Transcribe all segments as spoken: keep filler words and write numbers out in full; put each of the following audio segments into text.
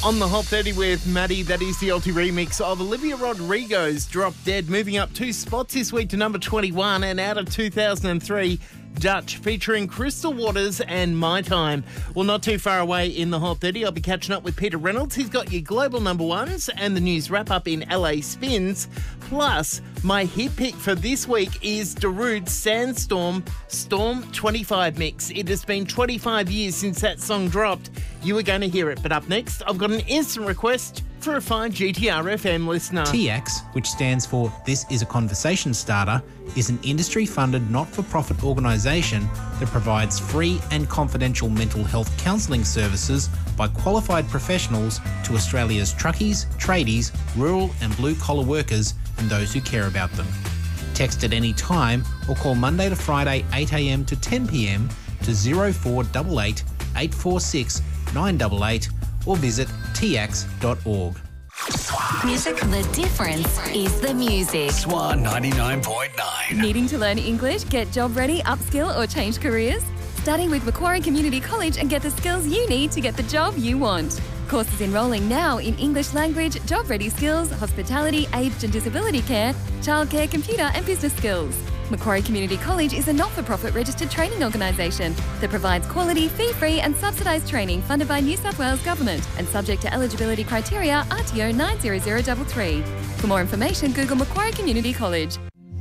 On the Hot thirty with Maddie, that is the Alti remix of Olivia Rodrigo's Drop Dead, moving up two spots this week to number twenty-one, and out of two thousand three, Dutch, featuring Crystal Waters and My Time. Well, not too far away in the Hot thirty, I'll be catching up with Peter Reynolds. He's got your global number ones and the news wrap-up in L A Spins. Plus, my hit pick for this week is Darude's Sandstorm Storm twenty-five mix. It has been twenty-five years since that song dropped. You are going to hear it. But up next, I've got an instant request for a fine G T R F M listener. T X, which stands for This is a Conversation Starter, is an industry-funded not-for-profit organisation that provides free and confidential mental health counselling services by qualified professionals to Australia's truckies, tradies, rural and blue-collar workers and those who care about them. Text at any time or call Monday to Friday eight a m to ten p m to zero four eight eight, eight four six, nine eight eight or visit t x dot org. Music, the difference is the music. Swan ninety-nine point nine. Needing to learn English, get job ready, upskill or change careers? Study with Macquarie Community College and get the skills you need to get the job you want. Courses enrolling now in English language, job ready skills, hospitality, aged and disability care, childcare, computer and business skills. Macquarie Community College is a not-for-profit registered training organisation that provides quality, fee-free and subsidised training funded by New South Wales Government and subject to eligibility criteria R T O nine zero zero three three. For more information, Google Macquarie Community College.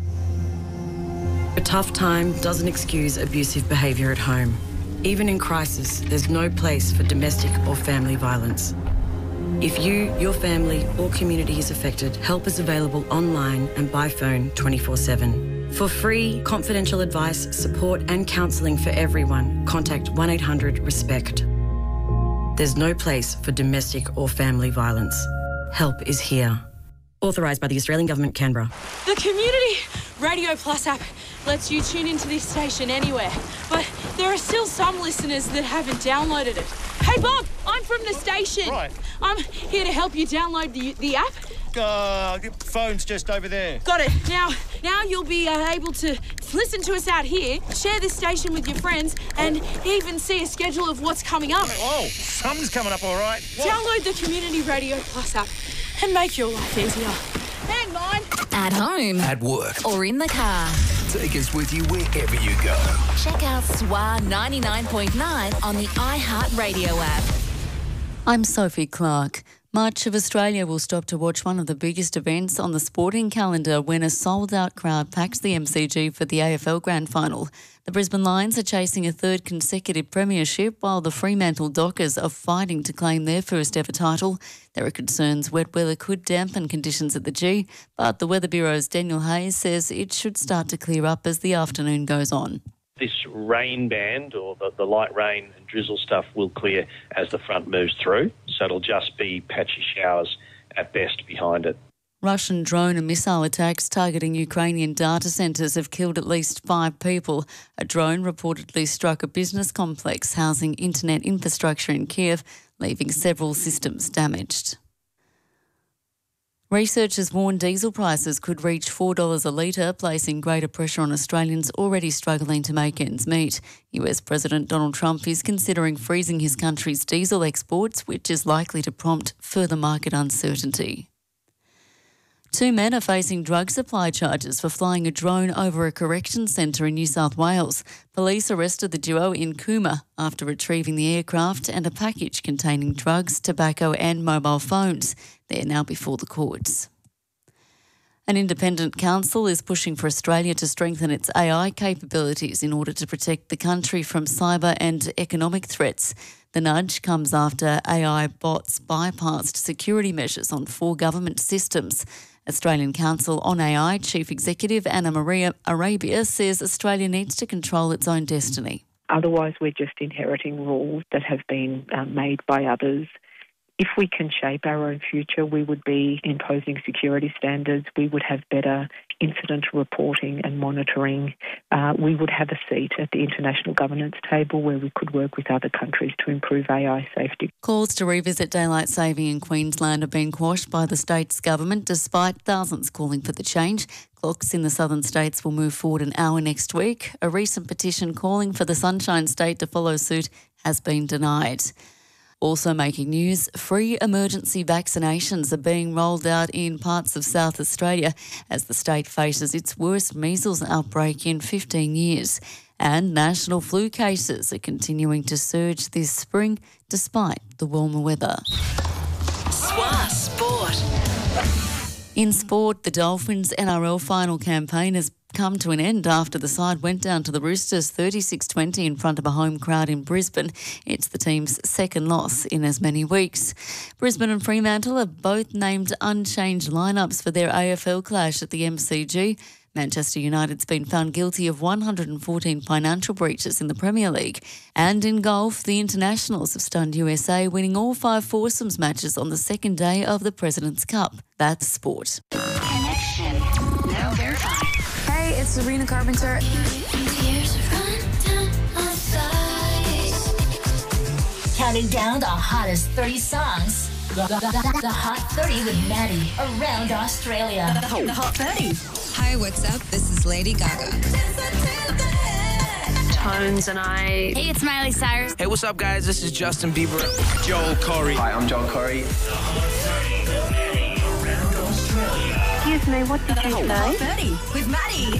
A tough time doesn't excuse abusive behaviour at home. Even in crisis, there's no place for domestic or family violence. If you, your family or community is affected, help is available online and by phone twenty-four seven. For free, confidential advice, support and counselling for everyone, contact one eight hundred RESPECT. There's no place for domestic or family violence. Help is here. Authorised by the Australian Government, Canberra. The Community Radio Plus app lets you tune into this station anywhere, but there are still some listeners that haven't downloaded it. Hey Bob, I'm from the station. Right. I'm here to help you download the, the app. Uh, the phone's just over there. Got it. Now, now you'll be uh, able to listen to us out here, share this station with your friends, and even see a schedule of what's coming up. Oh, something's coming up all right. What? Download the Community Radio Plus app and make your life easier. Hang on. At home. At work. Or in the car. Take us with you wherever you go. Check out Swan ninety-nine point nine on the iHeartRadio app. I'm Sophie Clark. Much of Australia will stop to watch one of the biggest events on the sporting calendar when a sold-out crowd packs the M C G for the A F L Grand Final. The Brisbane Lions are chasing a third consecutive premiership, while the Fremantle Dockers are fighting to claim their first ever title. There are concerns wet weather could dampen conditions at the G, but the Weather Bureau's Daniel Hayes says it should start to clear up as the afternoon goes on. This rain band, or the, the light rain and drizzle stuff, will clear as the front moves through, so it'll just be patchy showers at best behind it. Russian drone and missile attacks targeting Ukrainian data centres have killed at least five people. A drone reportedly struck a business complex housing internet infrastructure in Kiev, leaving several systems damaged. Researchers warn diesel prices could reach four dollars a litre, placing greater pressure on Australians already struggling to make ends meet. U S President Donald Trump is considering freezing his country's diesel exports, which is likely to prompt further market uncertainty. Two men are facing drug supply charges for flying a drone over a correction centre in New South Wales. Police arrested the duo in Cooma after retrieving the aircraft and a package containing drugs, tobacco and mobile phones. They are now before the courts. An independent council is pushing for Australia to strengthen its A I capabilities in order to protect the country from cyber and economic threats. The nudge comes after A I bots bypassed security measures on four government systems. Australian Council on A I Chief Executive Anna Maria Arabia says Australia needs to control its own destiny. Otherwise, we're just inheriting rules that have been uh, made by others. If we can shape our own future, we would be imposing security standards. We would have better incident reporting and monitoring. Uh, we would have a seat at the international governance table where we could work with other countries to improve A I safety. Calls to revisit daylight saving in Queensland have been quashed by the state's government, despite thousands calling for the change. Clocks in the southern states will move forward an hour next week. A recent petition calling for the Sunshine State to follow suit has been denied. Also making news, free emergency vaccinations are being rolled out in parts of South Australia as the state faces its worst measles outbreak in fifteen years. And national flu cases are continuing to surge this spring despite the warmer weather. S W A Sport. In sport, the Dolphins' N R L final campaign has come to an end after the side went down to the Roosters thirty-six twenty in front of a home crowd in Brisbane. It's the team's second loss in as many weeks. Brisbane and Fremantle have both named unchanged lineups for their A F L clash at the M C G. Manchester United's been found guilty of one hundred fourteen financial breaches in the Premier League. And in golf, the Internationals have stunned U S A, winning all five foursomes matches on the second day of the President's Cup. That's sport. Connection now verified. Hey, it's Sabrina Carpenter. Counting down the hottest thirty songs. The, the, the, the Hot thirty with Maddie around Australia. The Hot, the hot thirty. Hi, what's up? This is Lady Gaga. Tones and I. Hey, it's Miley Cyrus. Hey, what's up, guys? This is Justin Bieber. Joel Corey. Hi, I'm Joel Corey. Excuse me, what did you say? Hot thirty with Maddie.